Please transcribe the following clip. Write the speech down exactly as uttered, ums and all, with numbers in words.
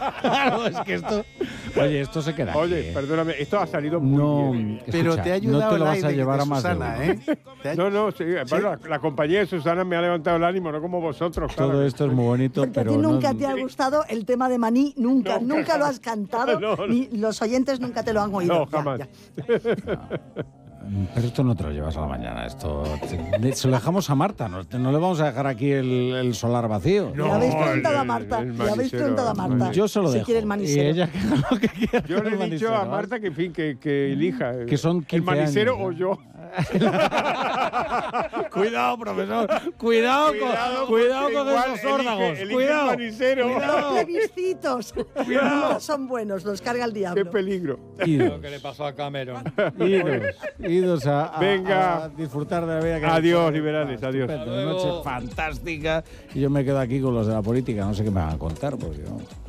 Claro, es que esto... Oye, esto se queda Oye, aquí, ¿eh? perdóname, esto ha salido muy No, bien. escucha, Pero te ha ayudado no te lo el vas a aire llevar de a más de Susana, uno. ¿eh? Te ha- No, no, sí, bueno, la, la compañía de Susana me ha levantado el ánimo, no como vosotros. Todo claro. esto es muy bonito, Porque pero a ti nunca no... te ha gustado el tema de Maní, nunca, Nunca, nunca lo has cantado, No, no. ni los oyentes nunca te lo han oído. No, Ya, jamás. ya. Pero esto no te lo llevas a la mañana, esto te- se lo dejamos a Marta, no, no le vamos a dejar aquí el, el solar vacío. Le habéis No, preguntado el- a Marta, el le habéis manicero, preguntado a el Marta. Yo se lo si dejo. quiere el y manicero. ella que haga lo que quiera. Yo con le el he dicho a manicero, Marta que, en fin, que, que elija. Que son ¿El quince manicero años, o ¿no? yo? Cuidado, profesor. Cuidado, con, cuidado con igual esos órdagos. elige- elige Cuidado. el manicero. Los plebiscitos nunca son buenos, los carga el ¡Qué diablo. peligro! Idos, Lo que le pasó a Cameron. idos, idos a, a- Venga. a disfrutar de la vida. Que Adiós, nos- liberales, Ah, adiós. estupendo, Hasta Una noche luego. fantástica. Y yo me quedo aquí con los de la política. No sé qué me van a contar, porque no.